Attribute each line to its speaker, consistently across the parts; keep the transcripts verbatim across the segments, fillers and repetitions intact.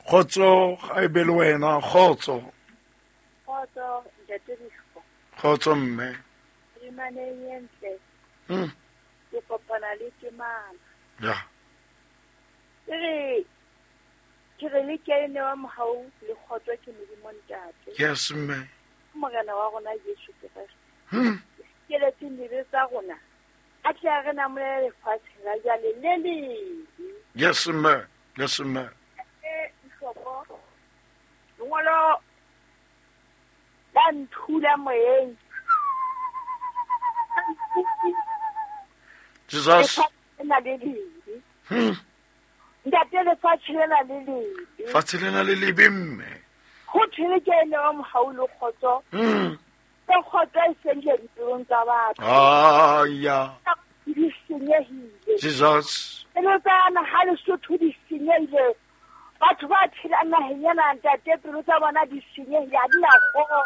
Speaker 1: Khotso ga e be le wena khotso
Speaker 2: Khotso ntate Dikgo.
Speaker 1: khotso mme
Speaker 2: Re maneng yentle.
Speaker 1: mm
Speaker 2: Ke kopana le temana.
Speaker 1: ya
Speaker 2: Ke re ke re le kene wa mohau le khotso ke modimo ntate.
Speaker 1: yes mme
Speaker 2: Mogana wa rona Jesu Kriste.
Speaker 1: mm
Speaker 2: Ke le tsindile tsa rona. A tla re na mole le fatshe la jale le le.
Speaker 1: yes mme yes mme
Speaker 2: Eh Dikgo. Ngolo la nthula moyeng.
Speaker 1: Jesus
Speaker 2: Na le le.
Speaker 1: mm
Speaker 2: Ntate le fatshe la le le.
Speaker 1: fatsilena le lebe mme
Speaker 2: Go thile ke ene wa mohau le khotso.
Speaker 1: mm
Speaker 2: Ke khotso e sentle dipelong tsa batho.
Speaker 1: aya
Speaker 2: Di senyehile.
Speaker 1: Jesus
Speaker 2: E le tsana ha le sotho di senyehile. Batho ba thila naheng yana ntate pelo tsa bona di senyehile ha di na khotso.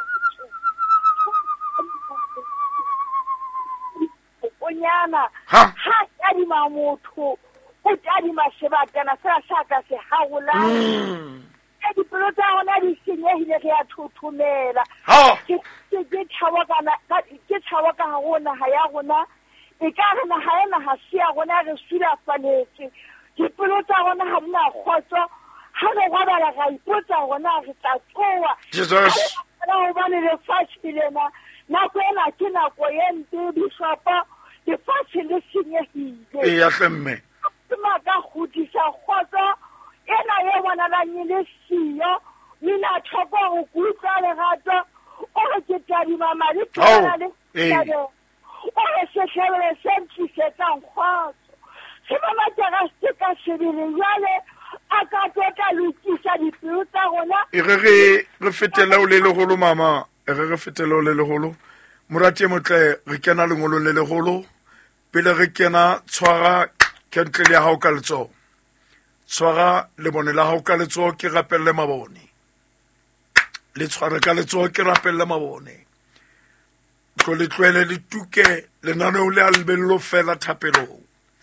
Speaker 2: Onyana
Speaker 1: ha
Speaker 2: ha tadima motho o tadima sebatana sa sa ka se haola.
Speaker 1: mm
Speaker 2: E dipelo tsa rona di senyehile re a thothomela.
Speaker 1: ha
Speaker 2: ke ke ke tšhaba kana ke tšhaba ka go naga ya rona e ka re naga ya naga se ya rona re sulafanetse dipelo tsa rona ga di na kgotso ga re robala ga ipotsa rona re tla tsoa
Speaker 1: Jesus
Speaker 2: la gobane lefatshe lena nako ena ke nako ye mpe dišopa lefatshe le senyegile
Speaker 1: e ya tlemme
Speaker 2: ke maka godisa kgotso ena ye bonalang e le siyo mina thoko go kutlwa lerato o re ke tadima madi tona le tade o re setlhabele se ntlisetsang kgotso se mamatega se ka sebele jale a ka tota lokisa dipelo tsa rona
Speaker 1: e re re re fetela o le legolo mama e re re fetela o le legolo morati motle re kena lengolo le legolo pele re kena tshwara kentle le hao ka letso tshwara le bone la hao ka letso ke rapelle mabone le tshwara ka letso ke rapelle mabone tlo le tlwele le tuke le naneo le albello fela thapelong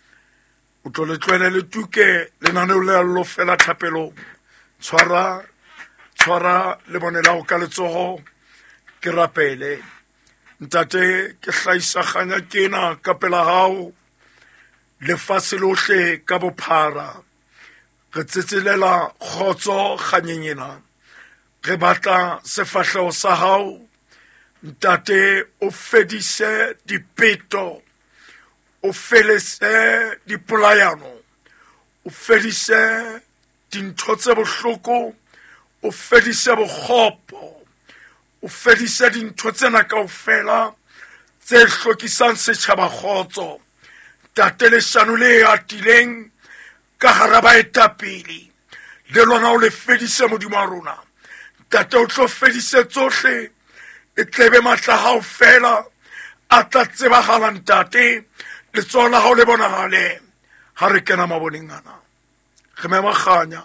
Speaker 1: o tlo le tlwele le tuke le naneo le allo fela thapelong tshwara tshwara le bone la hao ka letsogo ke rapele ntate ke hlaisa ganya kena ka pela hao lefatshe lohle ka bophara re tsetselela khotso ganyenyena re batla sefahlego sa hao ntate o fedise dipeto o felese dipolayano o fedise dintho tse bohloko o fedise bokgopo o fedise dintho tsena kaofela tse hlokisang setjhaba kgotso tate leshano le atileng ka hara baetapele le lona o le fedise modimo wa rona tate o tlo fedise tsohle e tlebe matla hao fela a tla tsebagala ntate letsogo la hao le bonagale ha re kena maboneng ana re memaganya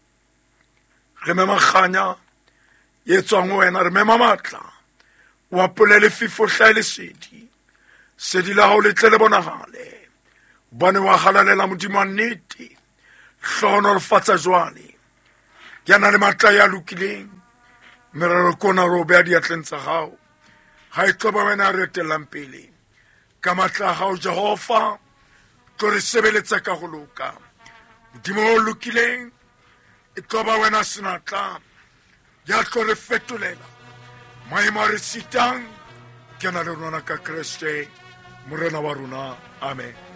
Speaker 1: re memaganya ye tswang ho wena re mema matla o apole lefifo hlae lesedi sedi la hao le tle le bonagale bane wa halalela modimo wa nnete hlono lefatsa jwale ke na le matla ya lokileng merero kona ro bea diatleng tsa gago ga e tlo ba wena re etelang pele ka matla a gago jehova tlo re sebeletsa ka go loka modimo o lokileng e tlo ba wena senatla ya tlo re fetolela maemo a re sitang ke na le rona ka kreste morena wa rona amen